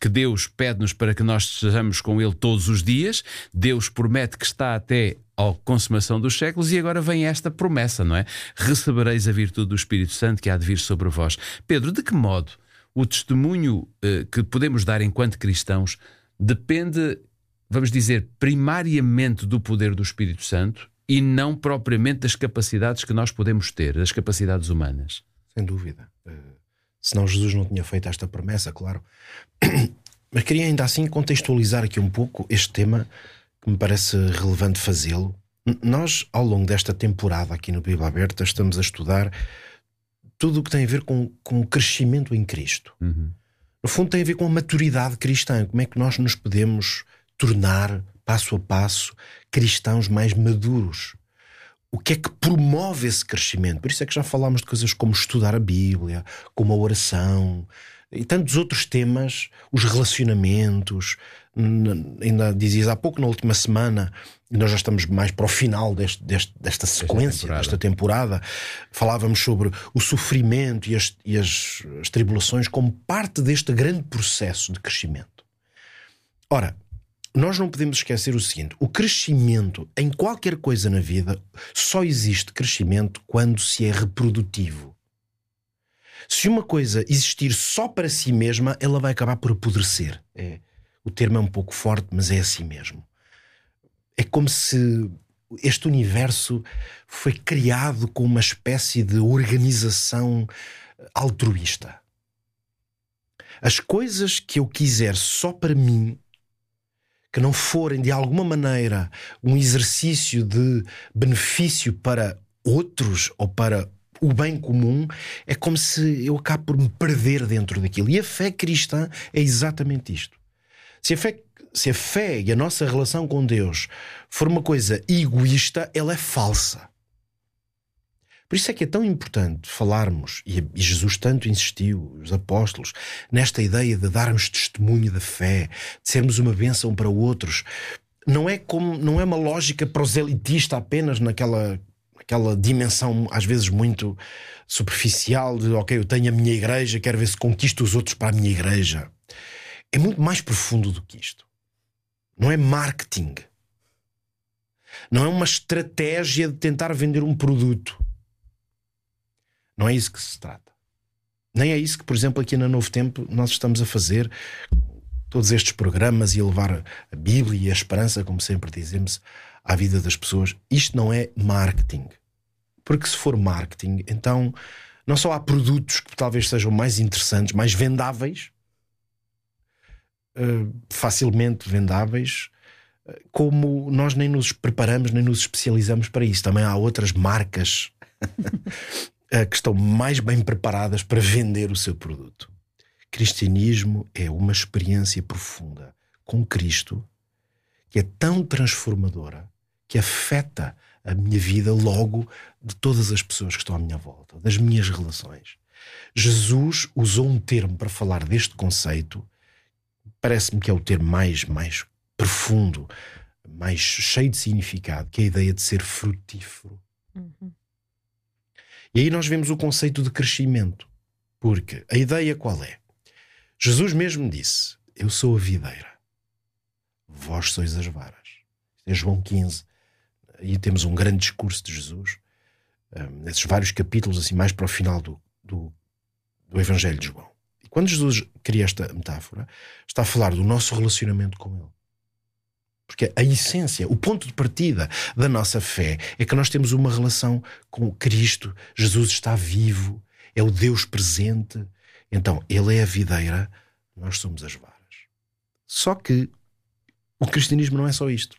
que Deus pede-nos para que nós estejamos com Ele todos os dias. Deus promete que está até à consumação dos séculos, e agora vem esta promessa, não é? Recebereis a virtude do Espírito Santo que há de vir sobre vós. Pedro, de que modo o testemunho que podemos dar enquanto cristãos depende, vamos dizer, primariamente do poder do Espírito Santo e não propriamente das capacidades que nós podemos ter, das capacidades humanas? Sem dúvida. Senão Jesus não tinha feito esta promessa, claro. Mas queria ainda assim contextualizar aqui um pouco este tema, que me parece relevante fazê-lo. Nós, ao longo desta temporada aqui no Bíblia Aberta, estamos a estudar tudo o que tem a ver com o crescimento em Cristo. No fundo tem a ver com a maturidade cristã. Como é que nós nos podemos tornar, passo a passo, cristãos mais maduros? O que é que promove esse crescimento? Por isso é que já falámos de coisas como estudar a Bíblia, como a oração e tantos outros temas, os relacionamentos. Ainda dizias há pouco, na última semana, e nós já estamos mais para o final desta sequência, desta temporada, falávamos sobre o sofrimento e as tribulações como parte deste grande processo de crescimento. Ora, nós não podemos esquecer o seguinte: o crescimento em qualquer coisa na vida, só existe crescimento quando se é reprodutivo. Se uma coisa existir só para si mesma, ela vai acabar por apodrecer. O termo é um pouco forte, mas é assim mesmo. É como se este universo foi criado com uma espécie de organização altruísta. As coisas que eu quiser só para mim, que não forem de alguma maneira um exercício de benefício para outros ou para o bem comum, é como se eu acabo por me perder dentro daquilo. E a fé cristã é exatamente isto. Se a fé e a nossa relação com Deus for uma coisa egoísta, ela é falsa. Por isso é que é tão importante falarmos, e Jesus tanto insistiu, os apóstolos, nesta ideia de darmos testemunho da fé, de sermos uma bênção para outros. Não é uma lógica proselitista apenas naquela dimensão às vezes muito superficial de ok, eu tenho a minha igreja, quero ver se conquisto os outros para a minha igreja. É muito mais profundo do que isto. Não é marketing. Não é uma estratégia de tentar vender um produto. Não é isso que se trata. Nem é isso que, por exemplo, aqui na Novo Tempo nós estamos a fazer, todos estes programas, e a levar a Bíblia e a esperança, como sempre dizemos, à vida das pessoas. Isto não é marketing. Porque se for marketing, então não só há produtos que talvez sejam mais interessantes, mais vendáveis, facilmente vendáveis, como nós nem nos preparamos, nem nos especializamos para isso. Também há outras marcas que estão mais bem preparadas para vender o seu produto. Cristianismo é uma experiência profunda com Cristo que é tão transformadora que afeta a minha vida logo de todas as pessoas que estão à minha volta, das minhas relações. Jesus usou um termo para falar deste conceito, parece-me que é o termo mais profundo, mais cheio de significado, que é a ideia de ser frutífero. E aí nós vemos o conceito de crescimento. Porque a ideia qual é? Jesus mesmo disse: eu sou a videira, vós sois as varas. Isto é João 15. Aí temos um grande discurso de Jesus, nesses vários capítulos, assim, mais para o final do Evangelho de João. E quando Jesus cria esta metáfora, está a falar do nosso relacionamento com Ele. Porque a essência, o ponto de partida da nossa fé é que nós temos uma relação com Cristo. Jesus está vivo, é o Deus presente. Então, Ele é a videira, nós somos as varas. Só que o cristianismo não é só isto.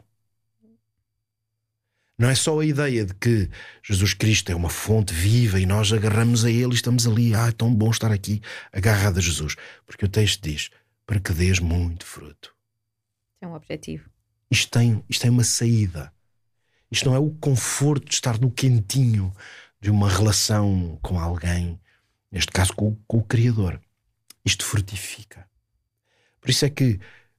Não é só a ideia de que Jesus Cristo é uma fonte viva e nós agarramos a Ele e estamos ali. É tão bom estar aqui agarrado a Jesus. Porque o texto diz: para que dês muito fruto. É um objetivo. Isto tem uma saída. Isto não é o conforto de estar no quentinho de uma relação com alguém, neste caso com o Criador. Isto frutifica. Por isso é que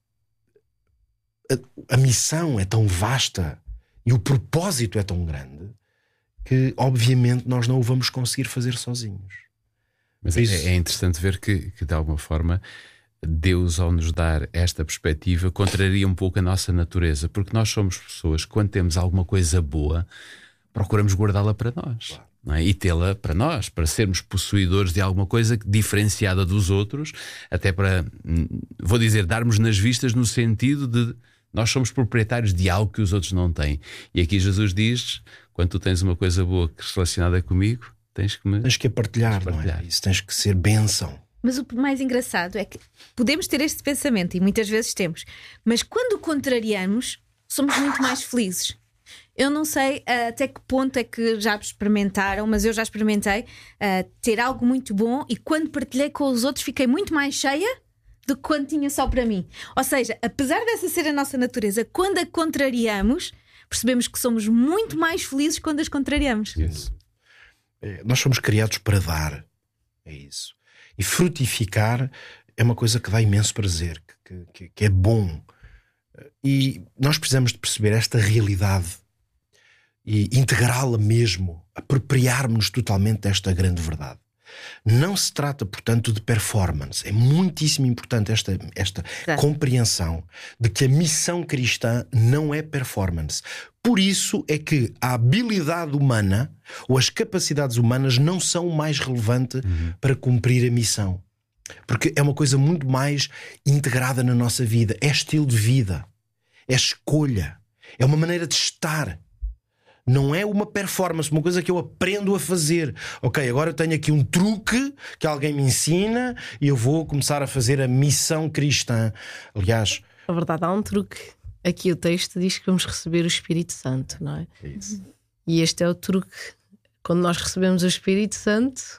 a missão é tão vasta e o propósito é tão grande que, obviamente, nós não o vamos conseguir fazer sozinhos. Mas é interessante ver que, de alguma forma, Deus, ao nos dar esta perspectiva, contraria um pouco a nossa natureza, porque nós somos pessoas que, quando temos alguma coisa boa, procuramos guardá-la para nós, não é? E tê-la para nós, para sermos possuidores de alguma coisa diferenciada dos outros, até para, vou dizer, darmos nas vistas, no sentido de nós somos proprietários de algo que os outros não têm. E aqui Jesus diz: quando tu tens uma coisa boa relacionada comigo, tens que a partilhar, não é? Isso tens que ser bênção. Mas o mais engraçado é que podemos ter este pensamento, e muitas vezes temos, mas quando o contrariamos, somos muito mais felizes. Eu não sei até que ponto é que já experimentaram, mas eu já experimentei ter algo muito bom, e quando partilhei com os outros fiquei muito mais cheia do que quando tinha só para mim. Ou seja, apesar dessa ser a nossa natureza, quando a contrariamos, percebemos que somos muito mais felizes quando as contrariamos. Isso. Nós somos criados para dar. É isso. E frutificar é uma coisa que dá imenso prazer, que é bom. E nós precisamos de perceber esta realidade e integrá-la mesmo, apropriarmos-nos totalmente desta grande verdade. Não se trata, portanto, de performance. É muitíssimo importante esta compreensão de que a missão cristã não é performance. Por isso é que a habilidade humana ou as capacidades humanas não são o mais relevante para cumprir a missão. Porque é uma coisa muito mais integrada na nossa vida. É estilo de vida, é escolha, é uma maneira de estar. Não é uma performance, uma coisa que eu aprendo a fazer. Ok, agora eu tenho aqui um truque que alguém me ensina e eu vou começar a fazer a missão cristã. Aliás, na verdade, há um truque. Aqui o texto diz que vamos receber o Espírito Santo, não é? é isso. E este é o truque. Quando nós recebemos o Espírito Santo,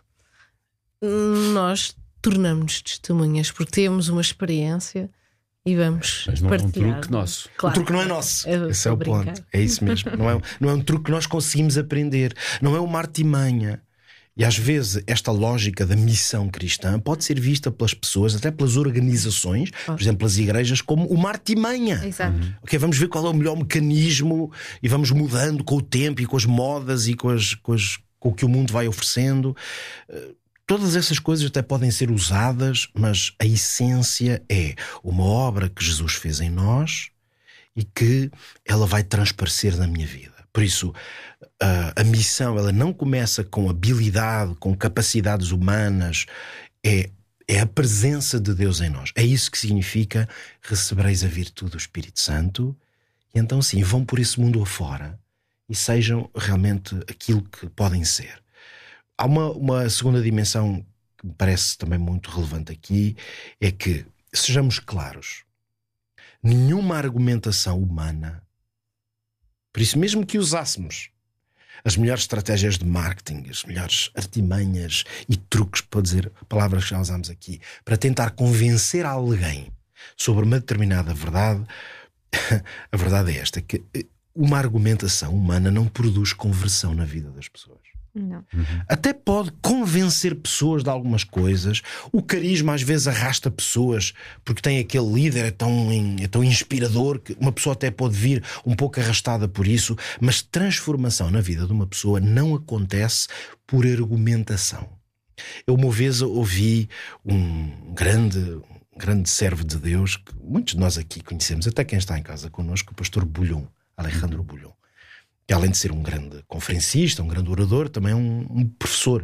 nós tornamos-nos testemunhas, porque temos uma experiência e vamos Mas não partilhar. É um truque nosso. O truque não é nosso. Esse é o brincar. ponto. É isso mesmo. Não é um truque que nós conseguimos aprender. Não é uma artimanha. E às vezes esta lógica da missão cristã pode ser vista pelas pessoas, até pelas organizações, por exemplo, as igrejas, como uma artimanha. Exato. Ok, vamos ver qual é o melhor mecanismo e vamos mudando com o tempo e com as modas e com o que o mundo vai oferecendo. Todas essas coisas até podem ser usadas, mas a essência é uma obra que Jesus fez em nós e que ela vai transparecer na minha vida. Por isso, a missão ela não começa com habilidade, com capacidades humanas, é a presença de Deus em nós. É isso que significa: recebereis a virtude do Espírito Santo, e então sim, vão por esse mundo afora e sejam realmente aquilo que podem ser. Há uma segunda dimensão que me parece também muito relevante aqui, é que, sejamos claros, nenhuma argumentação humana, por isso mesmo que usássemos as melhores estratégias de marketing, as melhores artimanhas e truques, para dizer palavras que já usámos aqui, para tentar convencer alguém sobre uma determinada verdade, a verdade é esta, que uma argumentação humana não produz conversão na vida das pessoas. Não. Até pode convencer pessoas de algumas coisas. O carisma às vezes arrasta pessoas, porque tem aquele líder, é tão inspirador, que uma pessoa até pode vir um pouco arrastada por isso. Mas transformação na vida de uma pessoa não acontece por argumentação. Eu uma vez ouvi um grande servo de Deus, que muitos de nós aqui conhecemos, até quem está em casa connosco, o pastor Bulhon, Alejandro Bulhon, que além de ser um grande conferencista, um grande orador, também é um professor.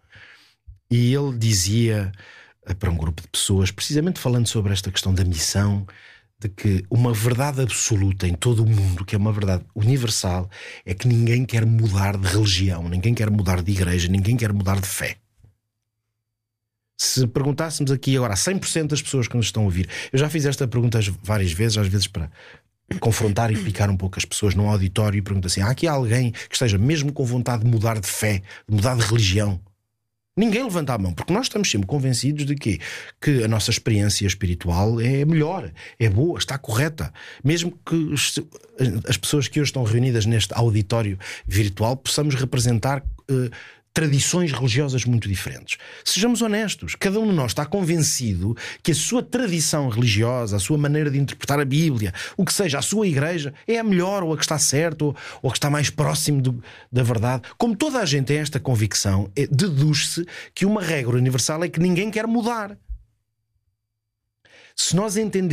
E ele dizia para um grupo de pessoas, precisamente falando sobre esta questão da missão, de que uma verdade absoluta em todo o mundo, que é uma verdade universal, é que ninguém quer mudar de religião, ninguém quer mudar de igreja, ninguém quer mudar de fé. Se perguntássemos aqui agora a 100% das pessoas que nos estão a ouvir, eu já fiz esta pergunta várias vezes, às vezes para confrontar e picar um pouco as pessoas num auditório, e pergunto assim: há aqui alguém que esteja mesmo com vontade de mudar de fé, de mudar de religião? Ninguém levanta a mão, porque nós estamos sempre convencidos de que a nossa experiência espiritual é melhor, é boa, está correta. Mesmo que as pessoas que hoje estão reunidas neste auditório virtual possamos representar tradições religiosas muito diferentes. Sejamos honestos, cada um de nós está convencido que a sua tradição religiosa, a sua maneira de interpretar a Bíblia, o que seja, a sua igreja, é a melhor, ou a que está certo, ou a que está mais próximo da verdade. Como toda a gente tem esta convicção, deduz-se que uma regra universal é que ninguém quer mudar. Se nós entendermos